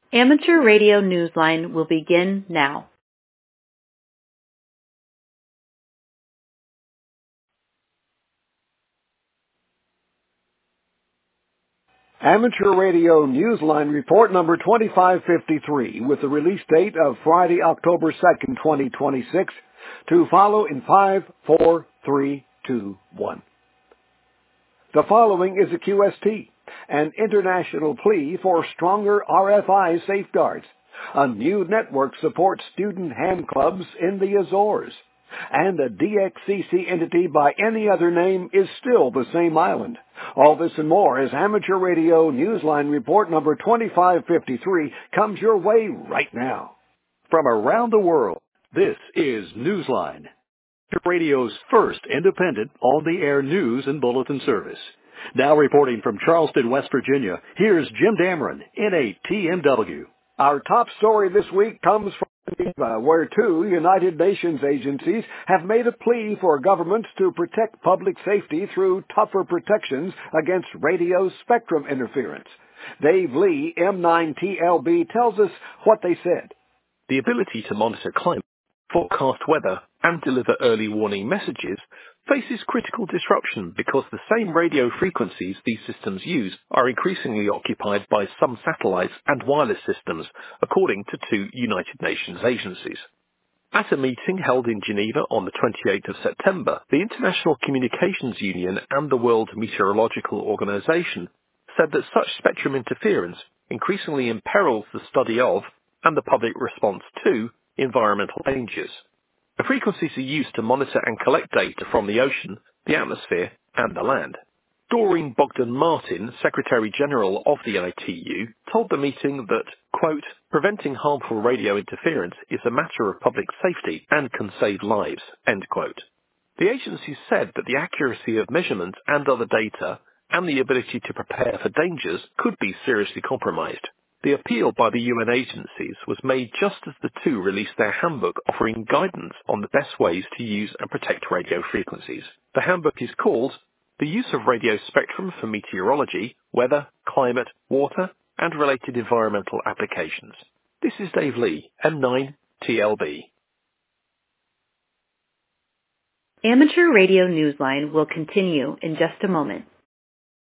Amateur Radio Newsline will begin now. Amateur Radio Newsline report number 2553 with the release date of Friday, October 2nd, 2026, to follow in 5, 4, 3, 2, 1. The following is a QST, an international plea for stronger RFI safeguards. A new network supports student ham clubs in the Azores. And a DXCC entity by any other name is still the same island. All this and more as Amateur Radio Newsline report number 2553 comes your way right now. From around the world, this is Newsline, Radio's first independent on-the-air news and bulletin service. Now reporting from Charleston, West Virginia, here's Jim Dameron in a TMW. Our top story this week comes from Geneva, where two United Nations agencies have made a plea for governments to protect public safety through tougher protections against radio spectrum interference. Dave Lee, M9TLB, tells us what they said. The ability to monitor climate, forecast weather, and deliver early warning messages faces critical disruption because the same radio frequencies these systems use are increasingly occupied by some satellites and wireless systems, according to two United Nations agencies. At a meeting held in Geneva on the 28th of September, the International Communications Union and the World Meteorological Organization said that such spectrum interference increasingly imperils the study of and the public response to environmental dangers. The frequencies are used to monitor and collect data from the ocean, the atmosphere, and the land. Doreen Bogdan-Martin, Secretary-General of the ITU, told the meeting that, quote, preventing harmful radio interference is a matter of public safety and can save lives, end quote. The agency said that the accuracy of measurement and other data and the ability to prepare for dangers could be seriously compromised. The appeal by the UN agencies was made just as the two released their handbook offering guidance on the best ways to use and protect radio frequencies. The handbook is called The Use of Radio Spectrum for Meteorology, Weather, Climate, Water, and Related Environmental Applications. This is Dave Lee, M9TLB. Amateur Radio Newsline will continue in just a moment.